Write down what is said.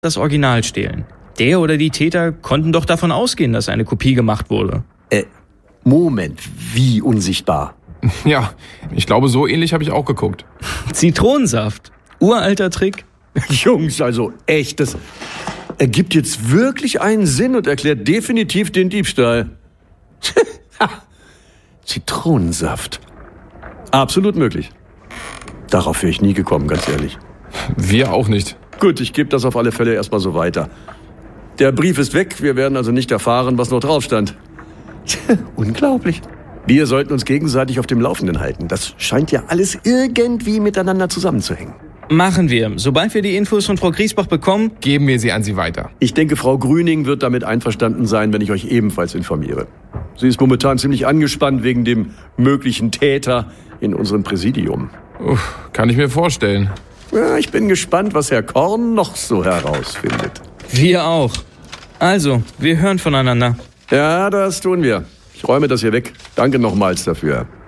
das Original stehlen. Der oder die Täter konnten doch davon ausgehen, dass eine Kopie gemacht wurde. Moment, wie unsichtbar? Ja, ich glaube, so ähnlich habe ich auch geguckt. Zitronensaft. Uralter Trick. Jungs, also echt, das ergibt jetzt wirklich einen Sinn und erklärt definitiv den Diebstahl. Zitronensaft. Absolut möglich. Darauf wäre ich nie gekommen, ganz ehrlich. Wir auch nicht. Gut, ich gebe das auf alle Fälle erstmal so weiter. Der Brief ist weg, wir werden also nicht erfahren, was noch drauf stand. Unglaublich. Wir sollten uns gegenseitig auf dem Laufenden halten. Das scheint ja alles irgendwie miteinander zusammenzuhängen. Machen wir. Sobald wir die Infos von Frau Griesbach bekommen, Geben wir sie an Sie weiter. Ich denke, Frau Grüning wird damit einverstanden sein, wenn ich euch ebenfalls informiere. Sie ist momentan ziemlich angespannt wegen dem möglichen Täter in unserem Präsidium. Kann ich mir vorstellen. Ja, ich bin gespannt, was Herr Korn noch so herausfindet. wir auch. Also, wir hören voneinander. Ja, das tun wir. Ich räume das hier weg. Danke nochmals dafür.